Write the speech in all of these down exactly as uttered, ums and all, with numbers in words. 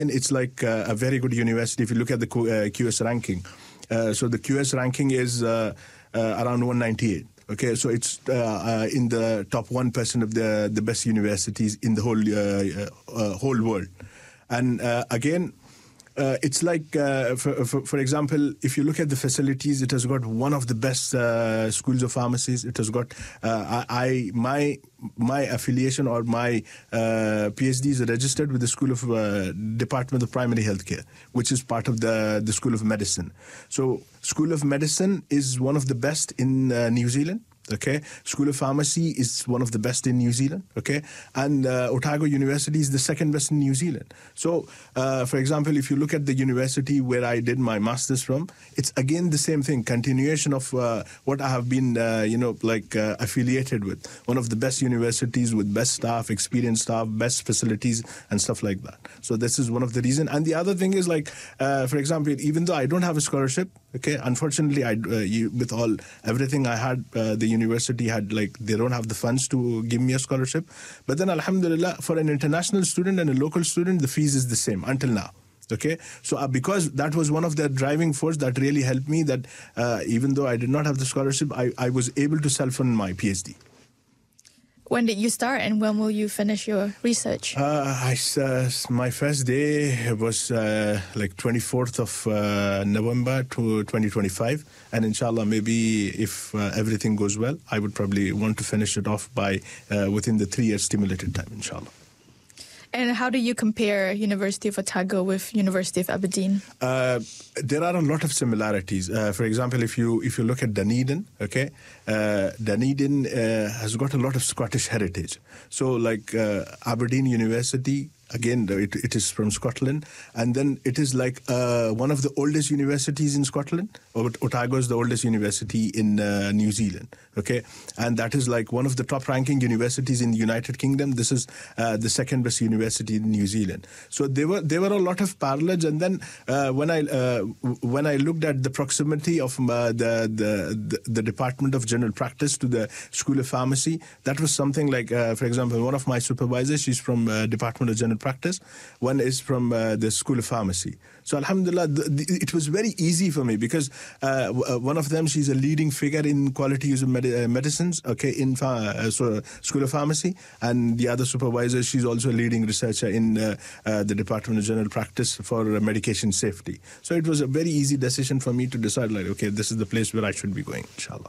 It's like uh, a very good university if you look at the Q S ranking. Uh, so the Q S ranking is uh, uh, around one ninety-eight. Okay, so it's uh, uh, in the top one percent of the the best universities in the whole uh, uh, whole world. And uh, again, uh, it's like, uh, for, for, for example, if you look at the facilities, it has got one of the best uh, schools of pharmacies. It has got, uh, I, I my my affiliation or my uh, PhD is registered with the School of uh, Department of Primary Healthcare, which is part of the, the School of Medicine. So School of Medicine is one of the best in uh, New Zealand. Okay, School of Pharmacy is one of the best in New Zealand. Okay, and uh, Otago University is the second best in New Zealand. So, uh, for example, if you look at the university where I did my master's from, it's again the same thing, continuation of uh, what I have been, uh, you know, like uh, affiliated with. One of the best universities with best staff, experienced staff, best facilities, and stuff like that. So this is one of the reasons. And the other thing is like, uh, for example, even though I don't have a scholarship, okay, unfortunately, I uh, you, with all everything I had, uh, the university had like they don't have the funds to give me a scholarship. But then, alhamdulillah, for an international student and a local student, the fees is the same until now. Okay, so uh, because that was one of the driving force that really helped me. That uh, even though I did not have the scholarship, I, I was able to self-fund my PhD. When did you start, and when will you finish your research? Uh, I, uh, my first day was uh, like twenty-fourth of uh, November to twenty twenty-five, and inshallah, maybe if uh, everything goes well, I would probably want to finish it off by uh, within the three years stimulated time, inshallah. And how do you compare University of Otago with University of Aberdeen? Uh, there are a lot of similarities. Uh, for example, if you if you look at Dunedin, okay, uh, Dunedin uh, has got a lot of Scottish heritage. So, like uh, Aberdeen University, again, it, it is from Scotland, and then it is like uh, one of the oldest universities in Scotland. Otago is the oldest university in uh, New Zealand, okay? And that is like one of the top-ranking universities in the United Kingdom. This is uh, the second-best university in New Zealand. So there were there were a lot of parallels, and then uh, when I uh, when I looked at the proximity of uh, the, the the Department of General Practice to the School of Pharmacy, that was something like, uh, for example, one of my supervisors, she's from uh, Department of General Practice. One is from uh, the School of Pharmacy. So alhamdulillah, the, the, it was very easy for me because uh, w- one of them, she's a leading figure in quality use of med- uh, medicines, okay, in uh, so School of Pharmacy. And the other supervisor, she's also a leading researcher in uh, uh, the Department of General Practice for uh, medication safety. So it was a very easy decision for me to decide, like, okay, this is the place where I should be going, inshallah.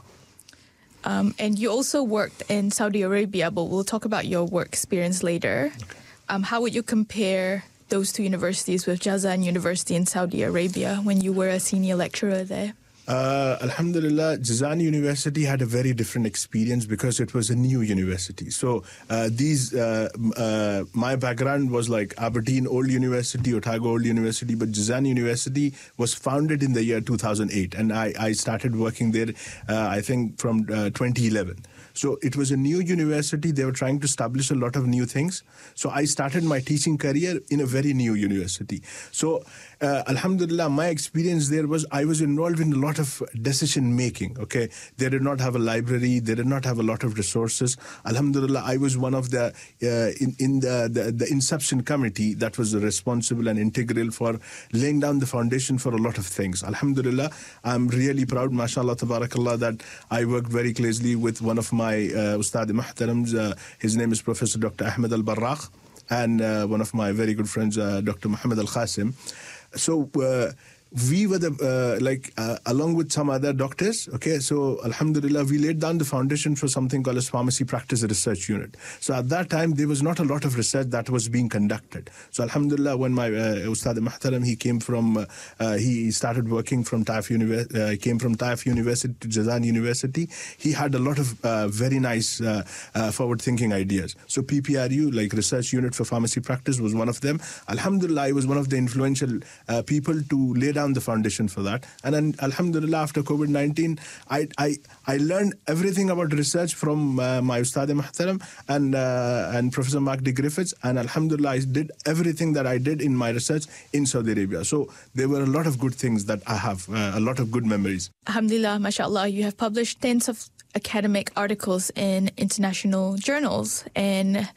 Um, and you also worked in Saudi Arabia, but we'll talk about your work experience later. Okay. Um, how would you compare those two universities with Jazan University in Saudi Arabia when you were a senior lecturer there? Uh, Alhamdulillah, Jazan University had a very different experience because it was a new university. So uh, these, uh, uh, my background was like Aberdeen Old University, Otago Old University, but Jazan University was founded in the year two thousand eight, and I, I started working there, uh, I think, from uh, twenty eleven. So it was a new university. They were trying to establish a lot of new things. So I started my teaching career in a very new university. So uh, alhamdulillah, my experience there was I was involved in a lot of decision making. Okay, they did not have a library. They did not have a lot of resources. Alhamdulillah, I was one of the uh, in in the, the the inception committee that was responsible and integral for laying down the foundation for a lot of things. Alhamdulillah, I'm really proud, mashallah, tabarakallah, that I worked very closely with one of my my uh, Ustad Muhtarams. Uh, his name is Professor Doctor Ahmed Al-Barraq, and uh, one of my very good friends, uh, Doctor Muhammad Al-Qasim. So uh, we were the, uh, like, uh, along with some other doctors, okay, so alhamdulillah, we laid down the foundation for something called as Pharmacy Practice Research Unit. So at that time, there was not a lot of research that was being conducted. So alhamdulillah, when my uh, Ustad Muhtaram, he came from, uh, uh, he started working from Taif University, uh, came from Taif University to Jazan University. He had a lot of uh, very nice uh, uh, forward-thinking ideas. So P P R U, like Research Unit for Pharmacy Practice, was one of them. Alhamdulillah, I was one of the influential uh, people to lay down the foundation for that. And then alhamdulillah, after COVID nineteen, I I I learned everything about research from uh, my Ustad Muhtaram and uh, and Professor Mark D. Griffiths, and alhamdulillah, I did everything that I did in my research in Saudi Arabia. So there were a lot of good things that I have, uh, a lot of good memories. Alhamdulillah, mashallah, you have published tens of academic articles in international journals. And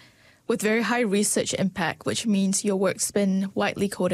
with very high research impact, which means your work's been widely quoted